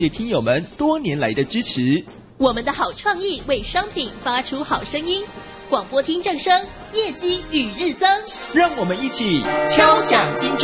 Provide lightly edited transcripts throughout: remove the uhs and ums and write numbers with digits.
谢听友们多年来的支持。 我们的好创意为商品发出好声音，广播听正声，业绩与日增。 让我们一起敲响金钟。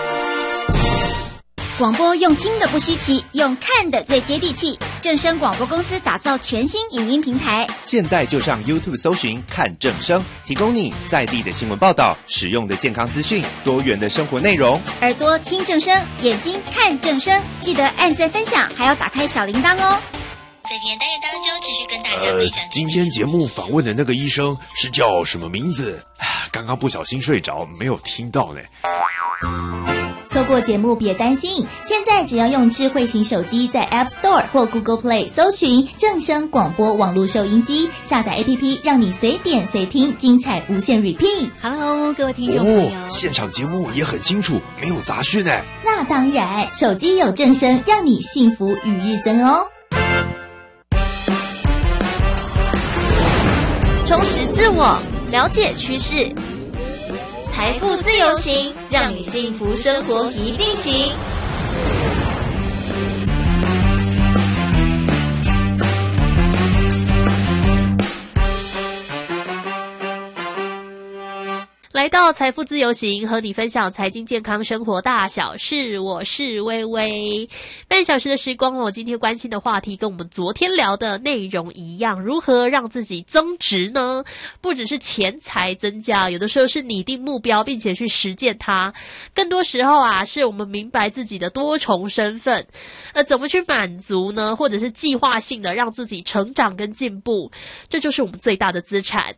广播用听的不稀奇，用看的最接地气。正声广播公司打造全新影音平台， 现在就上 YouTube 搜寻看正声，提供你在地的新闻报道、实用的健康资讯、多元的生活内容。 耳朵听正声，眼睛看正声，记得按赞分享，还要打开小铃铛哦。 在今天单元当中，持续跟大家分享。 今天节目访问的那个医生是叫什么名字？刚刚不小心睡着，没有听到呢。 错过节目别担心，现在只要用智慧型手机在 App Store 或 Google Play 搜寻正声广播网络收音机，下载 APP， 让你随点随听，精彩无限 repeat。Hello， 各位听众朋友， 现场节目也很清楚，没有杂讯呢。 那当然，手机有正声，让你幸福与日增哦。 充实自我，了解趋势，财富自由行，让你幸福生活一定行。来到财富自由行，和你分享财经健康生活大小事，我是微微。半小时的时光哦，今天关心的话题跟我们昨天聊的内容一样，如何让自己增值呢？不只是钱财增加，有的时候是拟定目标并且去实践它，更多时候啊，是我们明白自己的多重身份，怎么去满足呢？或者是计划性的让自己成长跟进步，这就是我们最大的资产。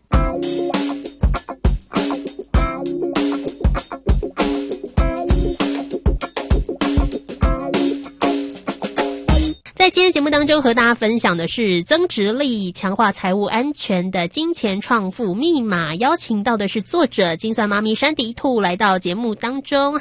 在今天节目当中和大家分享的是增值力强化财务安全的金钱创富密码，邀请到的是作者精算妈咪山迪兔来到节目当中。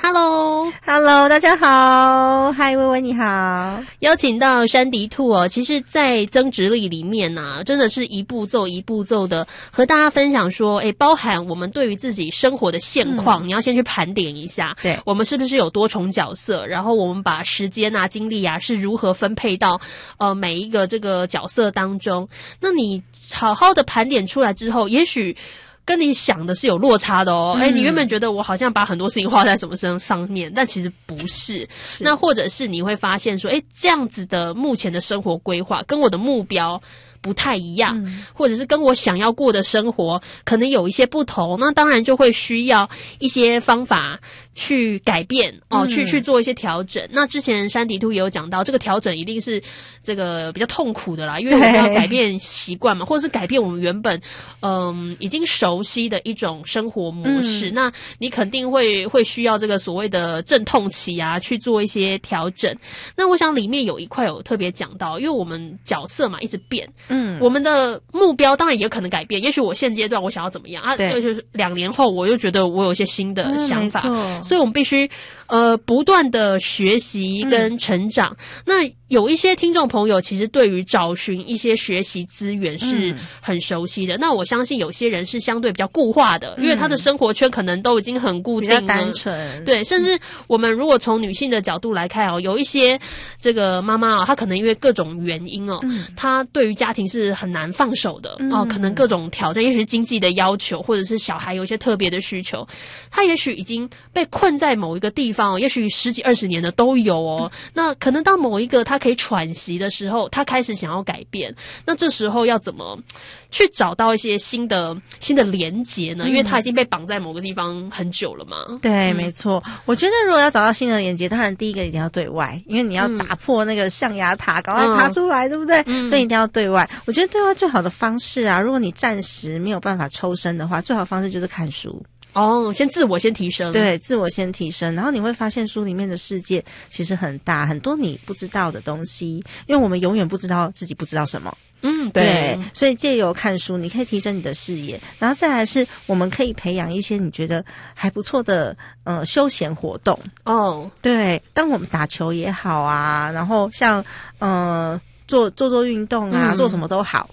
Hello， 大家好，嗨，微微你好。 邀请到山迪兔哦，其实在增值力里面啊，真的是一步骤一步骤的和大家分享说，包含我们对于自己生活的现况，你要先去盘点一下，对，我们是不是有多重角色，然后我们把时间啊精力啊是如何分配到每一个这个角色当中。那你好好的盘点出来之后，也许跟你想的是有落差的哦。你原本觉得我好像把很多事情花在什么上面，但其实不是。那或者是你会发现说，这样子的目前的生活规划跟我的目标不太一样，或者是跟我想要过的生活可能有一些不同，那当然就会需要一些方法去改变去做一些调整。那之前山迪兔也有讲到，这个调整一定是这个比较痛苦的啦，因为我们要改变习惯嘛，或者是改变我们原本已经熟悉的一种生活模式。那你肯定会需要这个所谓的阵痛期啊，去做一些调整。那我想里面有一块有特别讲到，因为我们角色嘛一直变，我们的目标当然也可能改变，也许我现阶段我想要怎么样啊，就是2年后我又觉得我有一些新的想法，所以我们必须不断的学习跟成长。那有一些听众朋友其实对于找寻一些学习资源是很熟悉的，那我相信有些人是相对比较固化的，因为他的生活圈可能都已经很固定了，比较单纯。对，甚至我们如果从女性的角度来看有一些这个妈妈她可能因为各种原因她对于家庭是很难放手的可能各种挑战，也许是经济的要求，或者是小孩有一些特别的需求，她也许已经被困在某一个地方也许10几20年的都有那可能到某一个她可以喘息的时候，她开始想要改变，那这时候要怎么去找到一些新的连结呢？因为她已经被绑在某个地方很久了嘛。 对，没错。我觉得如果要找到新的连结，当然第一个一定要对外，因为你要打破那个象牙塔，赶快爬出来，对不对？所以一定要对外。我觉得对外最好的方式啊，如果你暂时没有办法抽身的话，最好的方式就是看书。 先自我先提升。 对，自我先提升，然后你会发现书里面的世界其实很大，很多你不知道的东西，因为我们永远不知道自己不知道什么。对，所以借由看书你可以提升你的视野，然后再来是我们可以培养一些你觉得还不错的休闲活动。对，当我们打球也好啊，然后像做运动啊，做什么都好。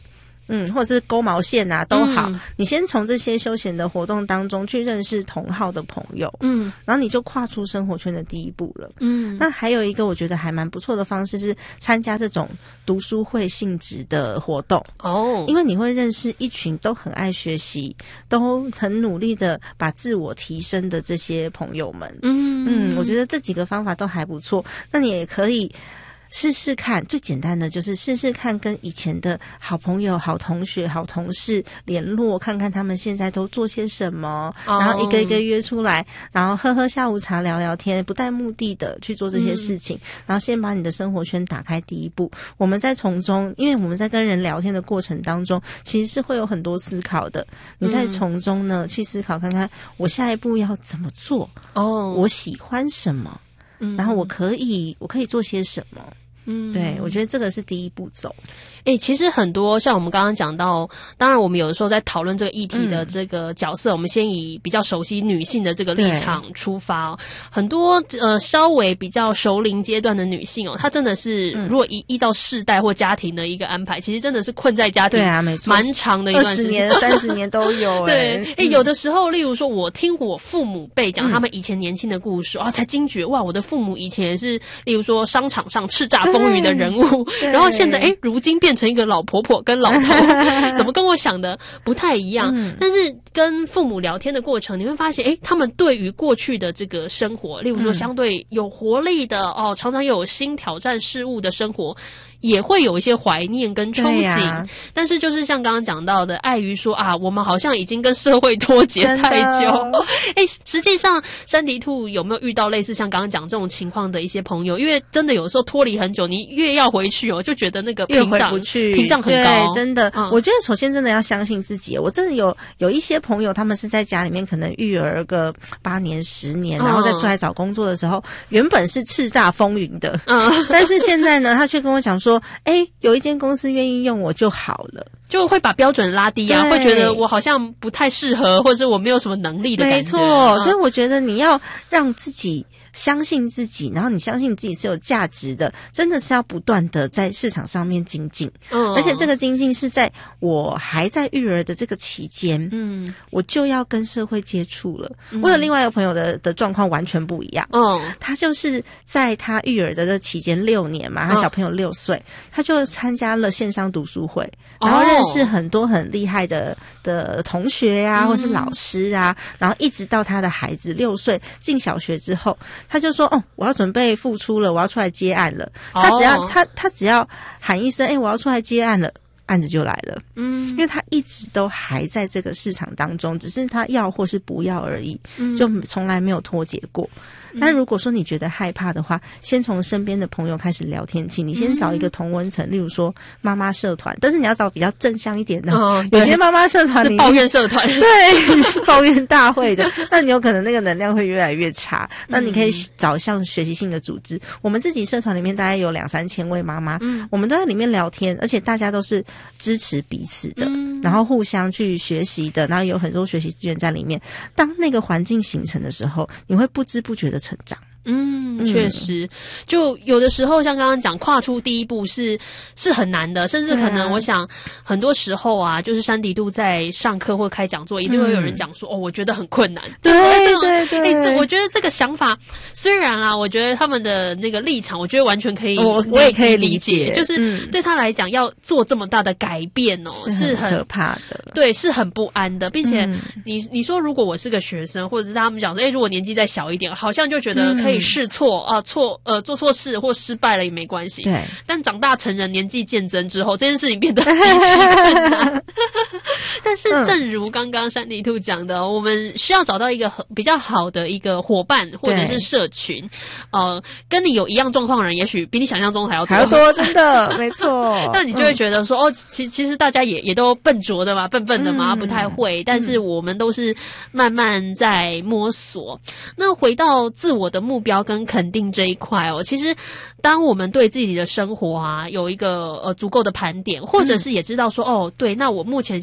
或者是勾毛线啊都好，你先从这些休闲的活动当中去认识同好的朋友，然后你就跨出生活圈的第一步了。那还有一个我觉得还蛮不错的方式是参加这种读书会性质的活动因为你会认识一群都很爱学习，都很努力的把自我提升的这些朋友们。我觉得这几个方法都还不错，那你也可以试试看，最简单的就是试试看跟以前的好朋友、好同学、好同事联络，看看他们现在都做些什么，然后一个一个约出来，然后喝喝下午茶、聊聊天，不带目的的去做这些事情，然后先把你的生活圈打开第一步。我们在从中，因为我们在跟人聊天的过程当中，其实是会有很多思考的。你在从中呢去思考看看，我下一步要怎么做？我喜欢什么？然后我可以做些什么？对，我觉得这个是第一步走。 其实很多像我们刚刚讲到，当然我们有的时候在讨论这个议题的这个角色，我们先以比较熟悉女性的这个立场出发很多稍微比较熟龄阶段的女性她真的是如果依照世代或家庭的一个安排，其实真的是困在家庭，对啊，没错，蛮长的一段时间，20年、30年都有对，有的时候，例如说我听我父母辈讲他们以前年轻的故事才惊觉哇，我的父母以前也是，例如说商场上叱咤风云的人物，然后现在如今变成一个老婆婆跟老头怎么跟我想的不太一样但是跟父母聊天的过程，你会发现他们对于过去的这个生活，例如说相对有活力的常常有新挑战事物的生活，也会有一些怀念跟憧憬但是就是像刚刚讲到的，碍于说我们好像已经跟社会脱节太久实际上山迪兔有没有遇到类似像刚刚讲这种情况的一些朋友？因为真的有时候脱离很久，你越要回去就觉得那个屏障很高。 对，真的我觉得首先真的要相信自己。我真的有一些朋友，他们是在家里面可能育儿个8年10年然后再出来找工作的时候，原本是叱咤风云的但是现在呢，他却跟我讲说有一间公司愿意用我就好了， 就会把标准拉低会觉得我好像不太适合，或者我没有什么能力的感觉。没错所以我觉得你要让自己相信自己，然后你相信你自己是有价值的，真的是要不断的在市场上面精进而且这个精进是在我还在育儿的这个期间我就要跟社会接触了我有另外一个朋友的状况完全不一样他就是在他育儿的这期间6年嘛，他小朋友6岁他就参加了线上读书会然后认识很多很厉害的同学啊或是老师啊然后一直到他的孩子6岁进小学之后，他就说我要准备复出了，我要出来接案了他只要喊一声我要出来接案了，案子就来了因为他一直都还在这个市场当中，只是他要或是不要而已就从来没有脱节过但如果说你觉得害怕的话，先从身边的朋友开始聊天起，你先找一个同温层例如说妈妈社团，但是你要找比较正向一点的有些妈妈社团是抱怨社团对是抱怨大会的那你有可能那个能量会越来越差那你可以找像学习性的组织我们自己社团里面大概有2-3千位妈妈我们都在里面聊天，而且大家都是支持彼此的然后互相去学习的，然后有很多学习资源在里面，当那个环境形成的时候，你会不知不觉的成长确实就有的时候像刚刚讲跨出第一步是很难的，甚至可能我想很多时候就是山迪兔在上课或开讲座一定会有人讲说我觉得很困难对我觉得这个想法虽然我觉得他们的那个立场我觉得完全可以我也可以理解就是对他来讲要做这么大的改变是很可怕的对，是很不安的，并且你说如果我是个学生或者是他们讲说如果年纪再小一点好像就觉得可以试错做错事或失败了也没关系对，但长大成人年纪渐增之后这件事情变得极其困难但是正如刚刚山迪兔讲的我们需要找到一个比较好的一个伙伴或者是社群跟你有一样状况的人也许比你想象中还要多真的没错那你就会觉得说其实大家也都笨拙的嘛笨的嘛不太会但是我们都是慢慢在摸索那回到自我的目标跟肯定这一块其实当我们对自己的生活有一个足够的盘点或者是也知道说对那我目前阶段我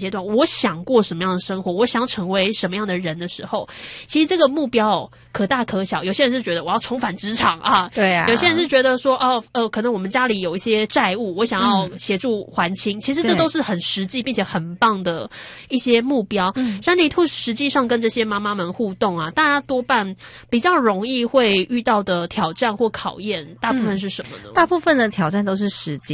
我想过什么样的生活，我想成为什么样的人的时候，其实这个目标可大可小。有些人是觉得我要重返职场啊， 对啊， 有些人是觉得说可能我们家里有一些债务，我想要协助还清。其实这都是很实际并且很棒的一些目标。珊迪兔实际上跟这些妈妈们互动啊，大家多半比较容易会遇到的挑战或考验，大部分是什么呢？ 大部分的挑战都是时间。